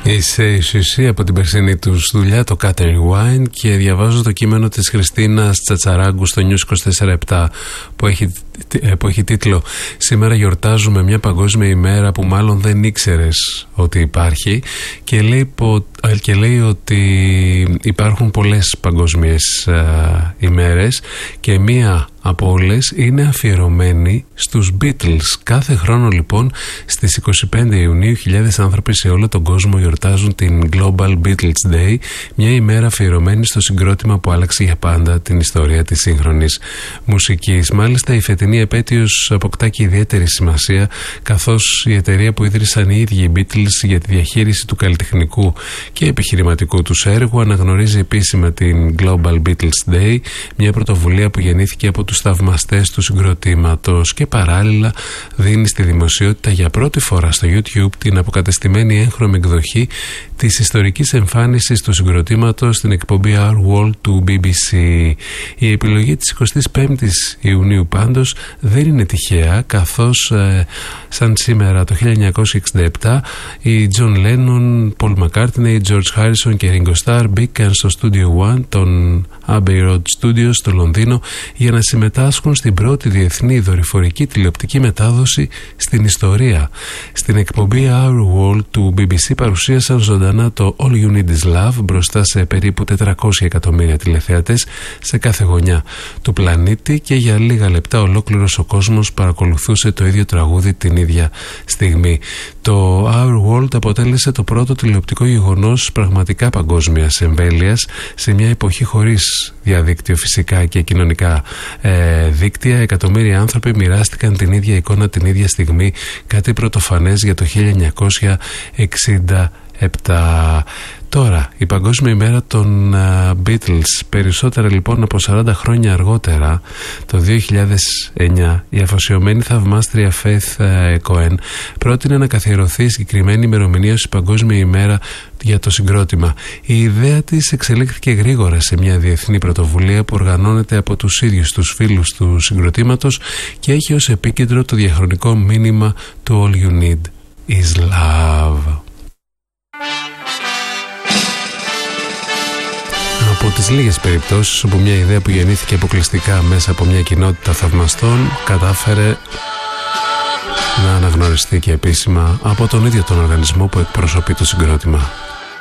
Είσαι Σουσί από την περσινή τους δουλειά, το Cut Rewind, και διαβάζω το κείμενο της Χριστίνας Τσατσαράγκου στο News 24/7 που έχει τίτλο «Σήμερα γιορτάζουμε μια παγκόσμια ημέρα που μάλλον δεν ήξερες ότι υπάρχει», και λέει ότι υπάρχουν πολλές παγκόσμιες ημέρες και μία από όλες είναι αφιερωμένη στους Beatles. Κάθε χρόνο λοιπόν στις 25 Ιουνίου χιλιάδες άνθρωποι σε όλο τον κόσμο γιορτάζουν την Global Beatles Day, μια ημέρα αφιερωμένη στο συγκρότημα που άλλαξε για πάντα την ιστορία της σύγχρονης μουσικής. Μάλιστα η φετινή επέτειος αποκτά και ιδιαίτερη σημασία, καθώς η εταιρεία που ίδρυσαν οι ίδιοι οι Beatles για τη διαχείριση του καλλιτεχνικού και επιχειρηματικού τους έργου αναγνωρίζει επίσημα την Global Beatles Day, μια πρωτοβουλία που γεννήθηκε από τους θαυμαστές του συγκροτήματος και παράλληλα δίνει στη δημοσιότητα για πρώτη φορά στο YouTube την αποκατεστημένη έγχρωμη εκδοχή της ιστορικής εμφάνισης του συγκροτήματος στην εκπομπή Our World του BBC. Η επιλογή της 25ης Ιουνίου πάντως δεν είναι τυχαία, καθώς σαν σήμερα το 1967 οι John Lennon, Paul McCartney, George Harrison και Ringo Starr μπήκαν στο Studio One των Abbey Road Studios στο Λονδίνο για να συμμετάσχουν στην πρώτη διεθνή δορυφορική τηλεοπτική μετάδοση στην ιστορία. Στην εκπομπή Our World του BBC παρουσίασαν ζωντανά το All You Need Is Love μπροστά σε περίπου 400 εκατομμύρια τηλεθεατές σε κάθε γωνιά του πλανήτη, και για λίγα λεπτά ολόκληρος ο κόσμος παρακολουθούσε το ίδιο τραγούδι την ίδια στιγμή. Το Our World αποτέλεσε το πρώτο τηλεοπτικό γεγονός πραγματικά παγκόσμιας εμβέλειας σε μια εποχή χωρίς διαδίκτυο φυσικά και κοινωνικά δίκτυα. Εκατομμύρια άνθρωποι μοιράστηκαν την ίδια εικόνα την ίδια στιγμή, κάτι πρωτοφανές για το 1967. Τώρα, η Παγκόσμια ημέρα των Beatles, περισσότερα λοιπόν από 40 χρόνια αργότερα, το 2009, η αφοσιωμένη θαυμάστρια Faith Cohen πρότεινε να καθιερωθεί η συγκεκριμένη ημερομηνία ως η Παγκόσμια ημέρα για το συγκρότημα. Η ιδέα της εξελίχθηκε γρήγορα σε μια διεθνή πρωτοβουλία που οργανώνεται από τους ίδιους τους φίλους του συγκροτήματος και έχει ως επίκεντρο το διαχρονικό μήνυμα του All You Need Is Love. Από τις λίγες περιπτώσεις όπου μια ιδέα που γεννήθηκε αποκλειστικά μέσα από μια κοινότητα θαυμαστών κατάφερε να αναγνωριστεί και επίσημα από τον ίδιο τον οργανισμό που εκπροσωπεί το συγκρότημα.